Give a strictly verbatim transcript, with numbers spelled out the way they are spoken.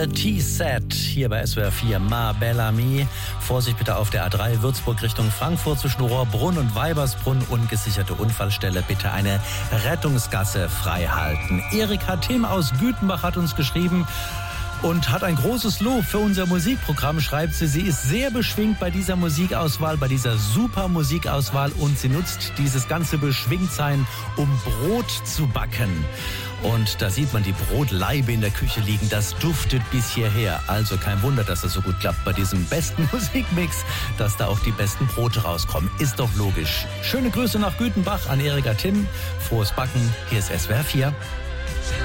The T-Set hier bei S W R vier. Ma Belle Amie. Vorsicht bitte auf der A drei Würzburg Richtung Frankfurt zwischen Rohrbrunn und Weibersbrunn. Ungesicherte Unfallstelle. Bitte eine Rettungsgasse frei halten. Erika Tim aus Gütenbach hat uns geschrieben und hat ein großes Lob für unser Musikprogramm, schreibt sie. Sie ist sehr beschwingt bei dieser Musikauswahl, bei dieser super Musikauswahl, und sie nutzt dieses ganze Beschwingtsein, um Brot zu backen. Und da sieht man die Brotlaibe in der Küche liegen, das duftet bis hierher. Also kein Wunder, dass das so gut klappt bei diesem besten Musikmix, dass da auch die besten Brote rauskommen. Ist doch logisch. Schöne Grüße nach Gütenbach an Erika Tim. Frohes Backen, hier ist S W R vier.